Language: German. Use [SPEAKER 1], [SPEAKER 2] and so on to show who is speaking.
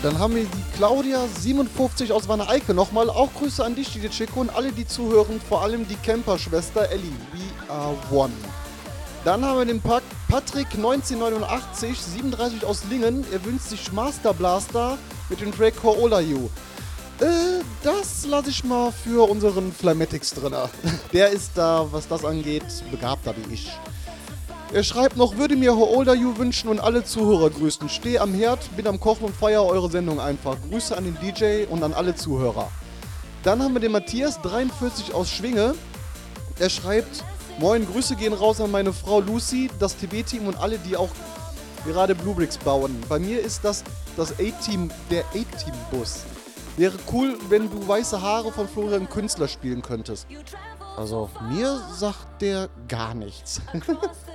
[SPEAKER 1] Dann haben wir die Claudia57 aus Wanne-Eickel nochmal. Auch Grüße an dich, die Chico, und alle, die zuhören. Vor allem die Camper-Schwester Ellie. We are one. Dann haben wir den Patrick 1989, 37 aus Lingen. Er wünscht sich Master Blaster mit dem Track How Old Are You. Das lasse ich mal für unseren Flametix drin. Der ist da, was das angeht, begabter wie ich. Er schreibt noch, würde mir How Old Are You wünschen und alle Zuhörer grüßen. Stehe am Herd, bin am Kochen und feiere eure Sendung einfach. Grüße an den DJ und an alle Zuhörer. Dann haben wir den Matthias 43 aus Schwinge. Er schreibt, moin, Grüße gehen raus an meine Frau Lucy, das TB-Team und alle, die auch gerade Bluebricks bauen. Bei mir ist das A-Team, der A-Team-Bus. Wäre cool, wenn du Weiße Haare von Florian Künstler spielen könntest. Also, mir sagt der gar nichts.